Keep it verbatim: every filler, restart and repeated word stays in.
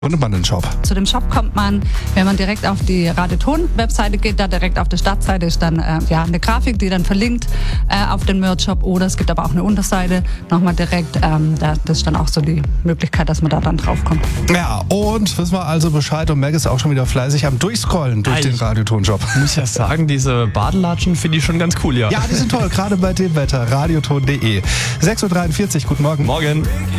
Und man den Shop. Zu dem Shop kommt man, wenn man direkt auf die Radioton-Webseite geht, da direkt auf der Startseite ist dann äh, ja, eine Grafik, die dann verlinkt äh, auf den Merch-Shop. Oder es gibt aber auch eine Unterseite, nochmal direkt. Ähm, da, das ist dann auch so die Möglichkeit, dass man da dann draufkommt. Ja, und wissen wir also Bescheid. Und Meg ist auch schon wieder fleißig am Durchscrollen durch Eich. den Radioton-Shop. Muss ja sagen, diese Badelatschen finde ich schon ganz cool, ja. Ja, die sind toll, gerade bei dem Wetter. Radioton punkt de. sechs Uhr dreiundvierzig, guten Morgen. Morgen.